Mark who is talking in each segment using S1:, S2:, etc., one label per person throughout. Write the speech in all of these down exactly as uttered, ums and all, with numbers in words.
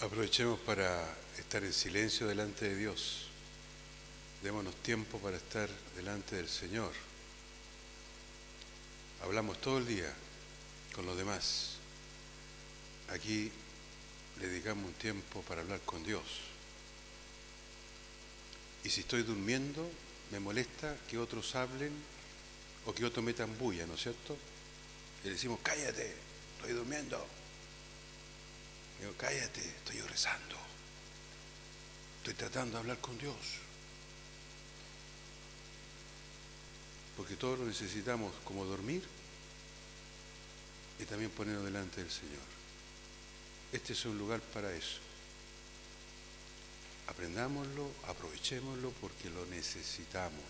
S1: Aprovechemos para estar en silencio delante de Dios. Démonos tiempo para estar delante del Señor. Hablamos todo el día con los demás. Aquí le dedicamos un tiempo para hablar con Dios. Y si estoy durmiendo, me molesta que otros hablen o que otros metan bulla, ¿no es cierto? Y le decimos, cállate, estoy durmiendo. Digo, cállate, estoy rezando. Estoy tratando de hablar con Dios. Porque todos lo necesitamos como dormir y también ponernos delante del Señor. Este es un lugar para eso. Aprendámoslo, aprovechémoslo porque lo necesitamos.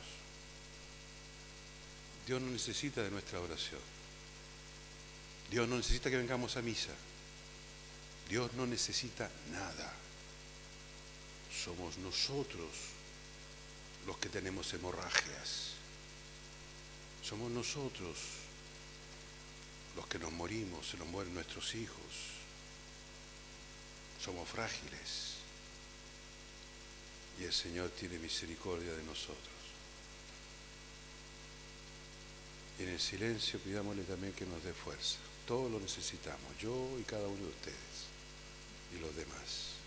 S1: Dios no necesita de nuestra oración. Dios no necesita que vengamos a misa. Dios no necesita nada. Somos nosotros los que tenemos hemorragias. Somos nosotros los que nos morimos, se nos mueren nuestros hijos. Somos frágiles. Y el Señor tiene misericordia de nosotros. Y en el silencio pidámosle también que nos dé fuerza. Todos lo necesitamos, yo y cada uno de ustedes y los demás.